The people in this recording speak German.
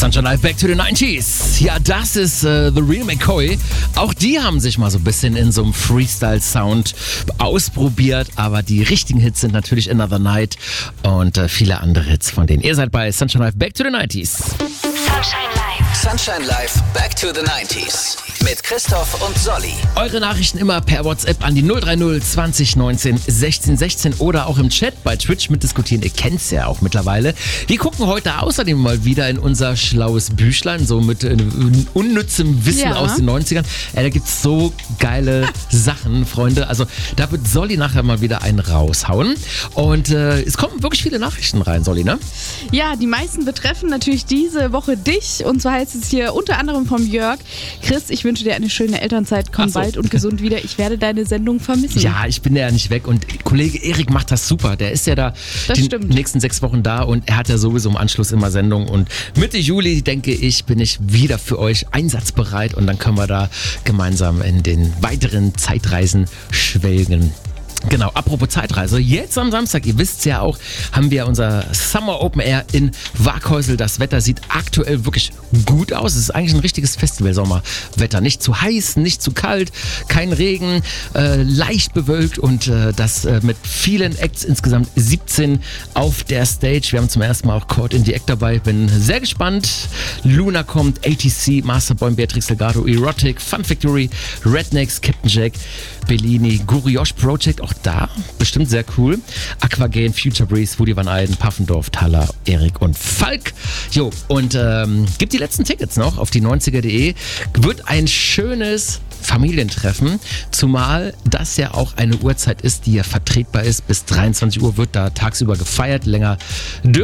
Sunshine Live Back to the 90s. Ja, das ist The Real McCoy. Auch die haben sich mal so ein bisschen in so einem Freestyle-Sound ausprobiert, aber die richtigen Hits sind natürlich Another Night und viele andere Hits von denen. Ihr seid bei Sunshine Live Back to the 90s. Sunshine Live. Sunshine Live Back to the 90s. Mit Christoph und Solly. Eure Nachrichten immer per WhatsApp an die 030 20 19 16 16 oder auch im Chat bei Twitch mitdiskutieren. Ihr kennt's ja auch mittlerweile. Wir gucken heute außerdem mal wieder in unser schlaues Büchlein, so mit unnützem Wissen aus den 90ern. Da gibt's so geile Sachen, Freunde. Also da wird Solly nachher mal wieder einen raushauen. Und es kommen wirklich viele Nachrichten rein, Solly, ne? Ja, die meisten betreffen natürlich diese Woche dich. Und zwar heißt es hier unter anderem vom Jörg: Chris, ich wünsche dir eine schöne Elternzeit, komm bald und gesund wieder. Ich werde deine Sendung vermissen. Ja, ich bin ja nicht weg und Kollege Erik macht das super. Der ist ja da die nächsten 6 Wochen da und er hat ja sowieso im Anschluss immer Sendung. Und Mitte Juli, denke ich, bin ich wieder für euch einsatzbereit und dann können wir da gemeinsam in den weiteren Zeitreisen schwelgen. Genau, apropos Zeitreise, jetzt am Samstag, ihr wisst ja auch, haben wir unser Summer Open Air in Waghäusel. Das Wetter sieht aktuell wirklich gut aus. Es ist eigentlich ein richtiges Festival-Sommerwetter. Nicht zu heiß, nicht zu kalt, kein Regen, leicht bewölkt und das mit vielen Acts, insgesamt 17 auf der Stage. Wir haben zum ersten Mal auch Caught in the Act dabei. Bin sehr gespannt. Luna kommt, ATC, Masterboy, Beatrix Legato, Erotic, Fun Factory, Rednecks, Captain Jack, Bellini, Guriosh Project, auch da bestimmt sehr cool. Aquagen, Future Breeze, Woody Van Eyden, Puffendorf, Thaler, Erik und Falk. Jo, und gibt die letzten Tickets noch auf die 90er.de. Wird ein schönes Familientreffen, zumal das ja auch eine Uhrzeit ist, die ja vertretbar ist. Bis 23 Uhr wird da tagsüber gefeiert, länger